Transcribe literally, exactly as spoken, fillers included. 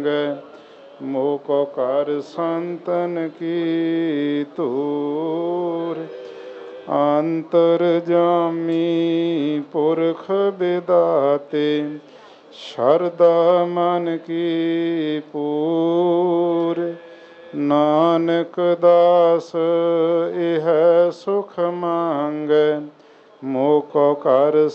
ਮੰਗੈ। ਮੋਹ ਕੋ ਕਰ ਸੰਤਨ ਕੀ ਧੂਰ। ਅੰਤਰ ਜਾਮੀ ਪੁਰਖ ਬਿਦਾਤੇ, ਸ਼ਰਧਾ ਮਨ ਕੀ ਪੂਰ। ਨਾਨਕ ਦਾਸ ਇਹ ਸੁਖ ਮੰਗੈ, ਮੋਹ ਕੋ ਕਰ